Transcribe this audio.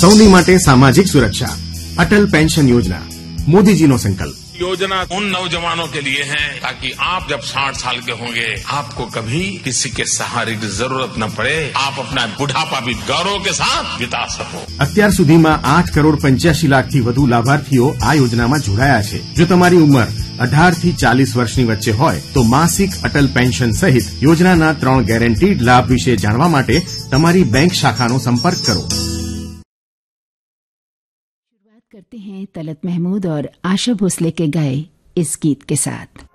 સૌની માટે સામાજિક સુરક્ષા, અટલ પેન્શન યોજના, મોદીજીનો સંકલ્પ। योजना उन नौजवानों के लिए है ताकि आप जब 60 साल के होंगे आपको कभी किसी के सहारे की जरूरत न पड़े, आप अपना बुढ़ापा भी गौरव के साथ बिता सको। અત્યાર સુધીમાં 8,85,00,000 થી વધુ લાભાર્થીઓ આ યોજનામાં જોડાયા છે। જો તમારી ઉંમર 18 થી 40 વર્ષની વચ્ચે હોય તો માસિક અટલ પેન્શન સહિત યોજનાના 3 ગેરંટીડ લાભ વિશે જાણવા માટે તમારી બેંક શાખાનો સંપર્ક કરો। करते हैं तलत महमूद और आशा भोसले के गाए इस गीत के साथ।